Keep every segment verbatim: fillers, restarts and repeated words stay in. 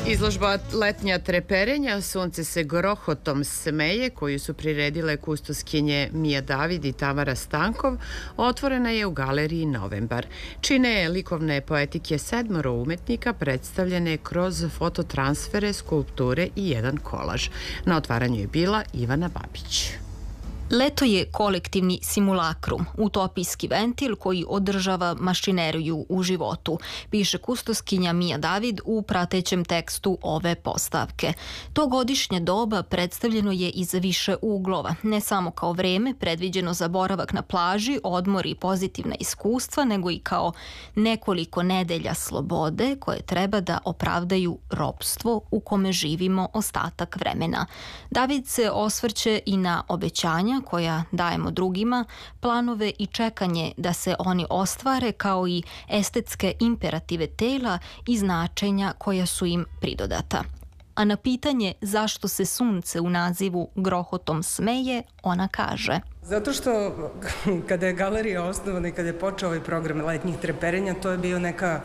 Izložba Letnja treperenja Sunce se grohotom smeje, koju su priredile kustoskinje Mija David i Tamara Stankov, otvorena je u galeriji Novembar. Čine likovne poetike sedmoro umetnika predstavljene kroz fototransfere, skulpture i jedan kolaž. Na otvaranju je bila Ivana Babić. Leto je kolektivni simulakrum, utopijski ventil koji održava mašineriju u životu, piše kustoskinja Mija David u pratećem tekstu ove postavke. To godišnje doba predstavljeno je iz više uglova, ne samo kao vreme predviđeno za boravak na plaži, odmor i pozitivna iskustva, nego i kao nekoliko nedelja slobode koje treba da opravdaju ropstvo u kome živimo ostatak vremena. David se osvrće i na obećanja koja dajemo drugima, planove i čekanje da se oni ostvare, kao i estetske imperative tela i značenja koja su im pridodata. A na pitanje zašto se sunce u nazivu grohotom smeje, ona kaže: Zato što kada je galerija osnovana i kada je počeo ovaj program letnjih treperenja, to je bio neka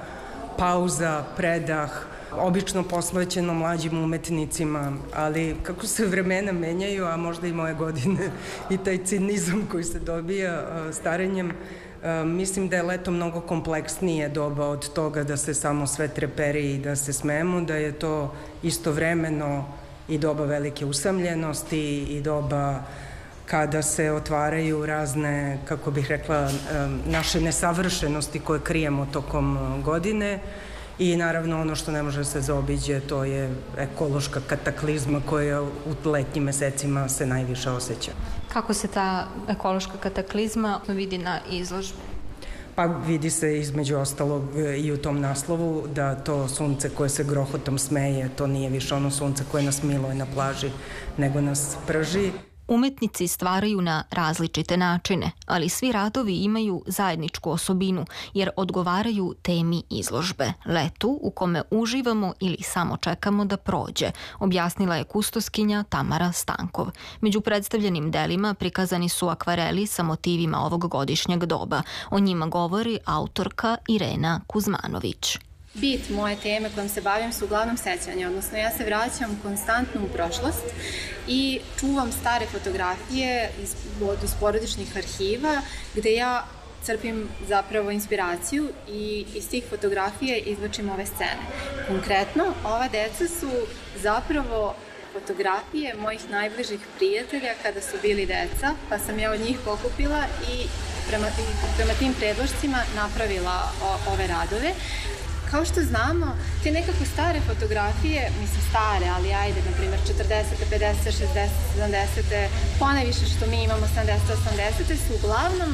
pauza, predah, obično posvećeno mlađim umetnicima, ali kako se vremena menjaju, a možda i moje godine i taj cinizam koji se dobija starenjem, mislim da je leto mnogo kompleksnije doba od toga da se samo sve treperi i da se smemo, da je to istovremeno i doba velike usamljenosti i doba kada se otvaraju razne, kako bih rekla, naše nesavršenosti koje krijemo tokom godine. I naravno ono što ne može se zaobiđe, to je ekološka kataklizma koja u letnjim mesecima se najviše osjeća. Kako se ta ekološka kataklizma vidi na izložbi? Pa vidi se između ostalog i u tom naslovu da to sunce koje se grohotom smeje, to nije više ono sunce koje nas miluje na plaži, nego nas prži. Umetnici stvaraju na različite načine, ali svi radovi imaju zajedničku osobinu jer odgovaraju temi izložbe, letu u kome uživamo ili samo čekamo da prođe, objasnila je kustoskinja Tamara Stankov. Među predstavljenim delima prikazani su akvareli sa motivima ovog godišnjeg doba. O njima govori autorka Irena Kuzmanović. Bit moje teme kojom se bavim su uglavnom sećanja, odnosno ja se vraćam konstantno u prošlost i čuvam stare fotografije iz, iz porodičnih arhiva gde ja crpim zapravo inspiraciju i iz tih fotografije izvlačim ove scene. Konkretno, ova deca su zapravo fotografije mojih najbližih prijatelja kada su bili deca, pa sam ja od njih pokupila i prema, prema tim predložcima napravila o, ove radove. Kao što znamo, te nekako stare fotografije, mislim stare, ali ajde, na primjer četrdesete, pedeset, šezdeset, sedamdeset, ponajviše što mi imamo sedamdeset, osamdeset, su uglavnom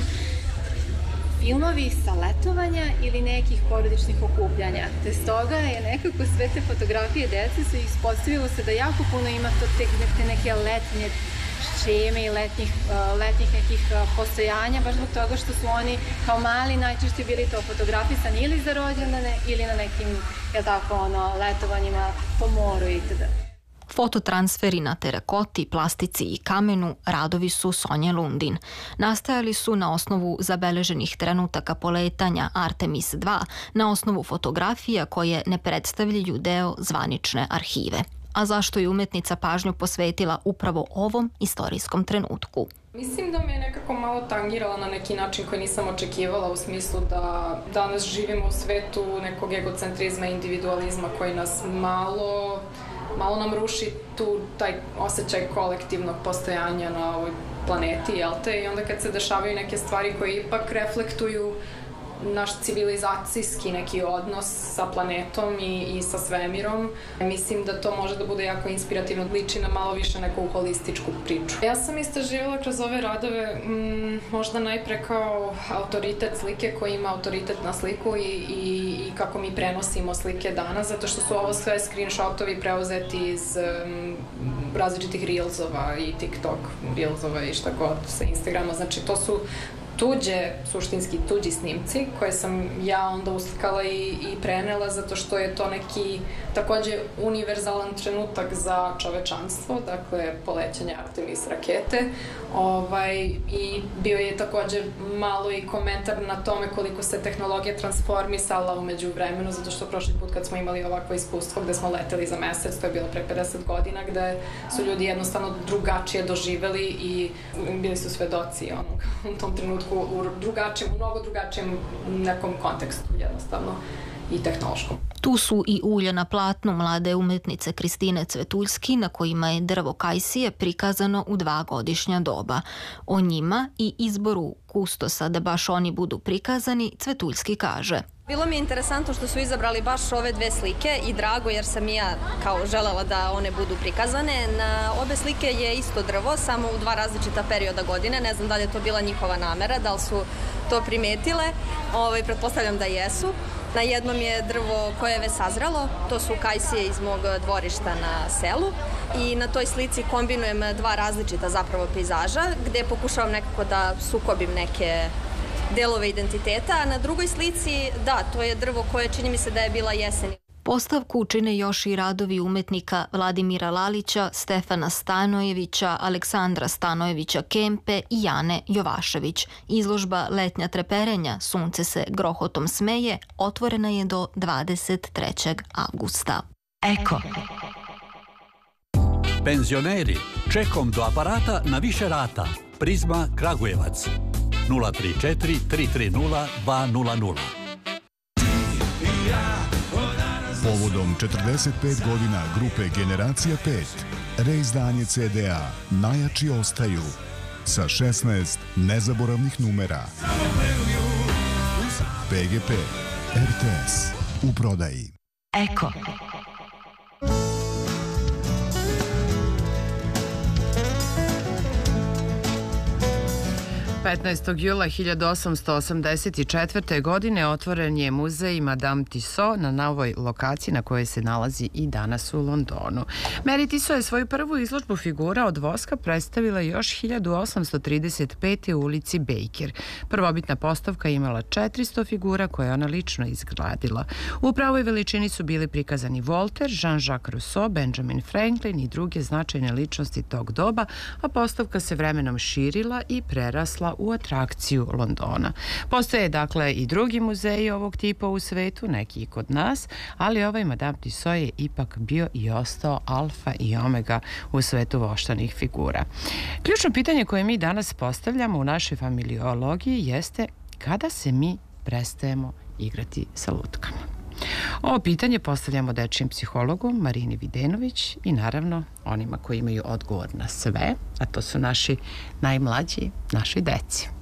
filmovi sa letovanja ili nekih porodičnih okupljanja. Te stoga je nekako sve te fotografije dece su ispostavilo se da jako puno ima to te, te neke letnje šeme i letnjih, letnjih nekih postojanja, baš zbog toga što su oni kao mali najčešće bili to fotografisani ili za rođendane ili na nekim, jel tako, ono, letovanjima po moru itd. Fototransferi na terakoti, plastici i kamenu radovi su Sonje Lundin. Nastajali su na osnovu zabeleženih trenutaka poletanja Artemis dva, na osnovu fotografija koje ne predstavljaju deo zvanične arhive. A zašto je umetnica pažnju posvetila upravo ovom istorijskom trenutku? Mislim da me je nekako malo tangirala na neki način koji nisam očekivala, u smislu da danas živimo u svetu nekog egocentrizma i individualizma koji nas malo, malo nam ruši tu taj osjećaj kolektivnog postojanja na ovoj planeti, jel te? I onda kad se dešavaju neke stvari koje ipak reflektuju naš civilizacijski neki odnos sa planetom i, i sa svemirom. Mislim da to može da bude jako inspirativno, liči na malo više neku holističku priču. Ja sam istraživala kroz ove radove m, možda najpre kao autoritet slike koji ima autoritet na sliku i, i, i kako mi prenosimo slike danas, zato što su ovo sve screenshotovi preuzeti iz m, različitih reelsova i TikTok reelsova i šta god sa Instagrama. Znači to su tuđe, suštinski tuđi snimci koje sam ja onda uslikala i, i prenela zato što je to neki takođe univerzalan trenutak za čovečanstvo, dakle polećanje Artemis rakete, ovaj, i bio je takođe malo i komentar na tome koliko se tehnologija transformisala umeđu vremenu, zato što prošli put kad smo imali ovakvo iskustvo gde smo leteli za mesec, to je bilo pre pedeset godina, gde su ljudi jednostavno drugačije doživeli i bili su svedoci onog, u tom trenutku u drugačijem, mnogo drugačijem nekom kontekstu jednostavno i tehnološkom. Tu su i ulja na platnu mlade umetnice Kristine Cvetuljski, na kojima je drvo kajsije prikazano u dva godišnja doba. O njima i izboru kustosa da baš oni budu prikazani, Cvetuljski kaže: Bilo mi je interesantno što su izabrali baš ove dve slike i drago jer sam i ja kao želela da one budu prikazane. Na obe slike je isto drvo, samo u dva različita perioda godine. Ne znam da li je to bila njihova namera, da li su to primetile. Ovaj, pretpostavljam da jesu. Na jednom je drvo koje je već sazrelo, to su kajsije iz mog dvorišta na selu i na toj slici kombinujem dva različita zapravo pejzaža gde pokušavam nekako da sukobim neke delove identiteta, a na drugoj slici, da, to je drvo koje čini mi se da je bila jesen. Postavku čine još i radovi umetnika Vladimira Lalića, Stefana Stanojevića, Aleksandra Stanojevića Kempe i Jane Jovašević. Izložba Letnja treperenja Sunce se grohotom smeje otvorena je do dvadeset trećeg avgusta. Eko. Penzioneri, čekom do aparata na više rata. Prizma Kragujevac. nula tri četiri tri tri nula dva nula nula. Povodom četrdeset pet godina grupe Generacija pet, reizdanje ce de a Najjači ostaju sa šesnaest nezaboravnih numera. pe ge pe, er te es, u prodaji. Eko. petnaestog jula hiljadu osamsto osamdeset četvrte. godine otvoren je muzej Madame Tussauds na novoj lokaciji na kojoj se nalazi i danas u Londonu. Mary Tussauds je svoju prvu izložbu figura od voska predstavila još hiljadu osamsto trideset pete. u ulici Baker. Prvobitna postavka imala četiristo figura koje je ona lično izgradila. U pravoj veličini su bili prikazani Voltaire, Jean-Jacques Rousseau, Benjamin Franklin i druge značajne ličnosti tog doba, a postavka se vremenom širila i prerasla u atrakciju Londona. Postoje dakle i drugi muzeji ovog tipa u svetu, neki i kod nas, ali ovaj Madame Tussauds je ipak bio i ostao alfa i omega u svetu voštanih figura. Ključno pitanje koje mi danas postavljamo u našoj familiologiji jeste kada se mi prestajemo igrati sa lutkama. Ovo pitanje postavljamo dečijem psihologu Marini Videnović i naravno onima koji imaju odgovor na sve, a to su naši najmlađi, našoj deci.